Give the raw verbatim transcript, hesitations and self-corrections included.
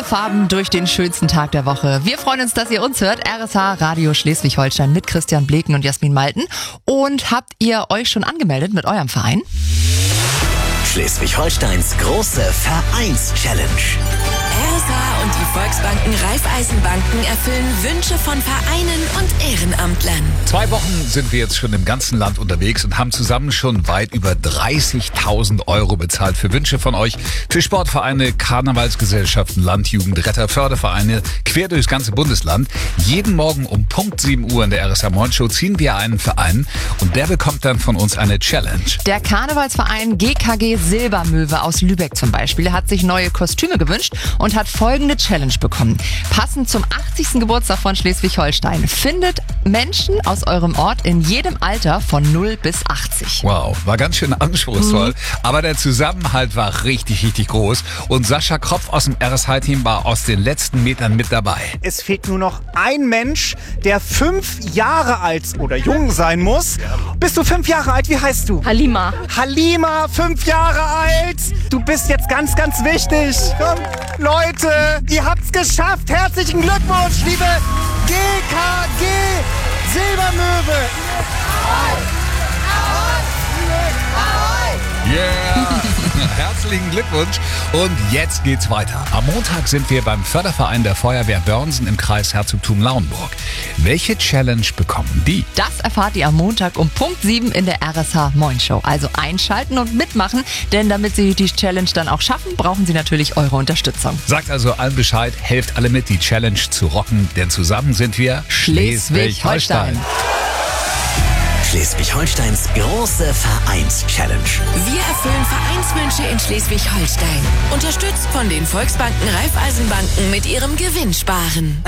Farben durch den schönsten Tag der Woche. Wir freuen uns, dass ihr uns hört. R S H Radio Schleswig-Holstein mit Christian Bleken und Jasmin Malten. Und habt ihr euch schon angemeldet mit eurem Verein? Schleswig-Holsteins große Vereins-Challenge. R S H und die Volksbanken Raiffeisenbanken erfüllen Wünsche von Vereinen und Ehrenamtlern. Zwei Wochen sind wir jetzt schon im ganzen Land unterwegs und haben zusammen schon weit über dreißigtausend Euro bezahlt für Wünsche von euch, für Sportvereine, Karnevalsgesellschaften, Landjugend, Retter, Fördervereine, quer durchs ganze Bundesland. Jeden Morgen um Punkt sieben Uhr in der R S H Morning Show ziehen wir einen Verein und der bekommt dann von uns eine Challenge. Der Karnevalsverein G K G Silbermöwe aus Lübeck zum Beispiel hat sich neue Kostüme gewünscht und hat folgende Challenge bekommen. Passend zum achtzigsten Geburtstag von Schleswig-Holstein findet Menschen aus eurem Ort in jedem Alter von null bis achtzig. Wow, war ganz schön anspruchsvoll, mhm. aber der Zusammenhalt war richtig, richtig groß und Sascha Kropf aus dem R S H-Team war aus den letzten Metern mit dabei. Es fehlt nur noch ein Mensch, der fünf Jahre alt oder jung sein muss. Bist du fünf Jahre alt? Wie heißt du? Halima. Halima, fünf Jahre alt. Du bist jetzt ganz, ganz wichtig. Komm, Leute, ihr habt's geschafft. Herzlichen Glückwunsch, liebe G K G Silbermöwe. Yeah! Herzlichen Glückwunsch. Und jetzt geht's weiter. Am Montag sind wir beim Förderverein der Feuerwehr Börnsen im Kreis Herzogtum Lauenburg. Welche Challenge bekommen die? Das erfahrt ihr am Montag um Punkt sieben in der R S H Morning Show. Also einschalten und mitmachen, denn damit sie die Challenge dann auch schaffen, brauchen sie natürlich eure Unterstützung. Sagt also allen Bescheid, helft alle mit, die Challenge zu rocken, denn zusammen sind wir Schleswig-Holstein. Schleswig-Holsteins große Vereins-Challenge. Wir erfüllen Vereinswünsche in Schleswig-Holstein. Unterstützt von den Volksbanken Raiffeisenbanken mit ihrem Gewinnsparen.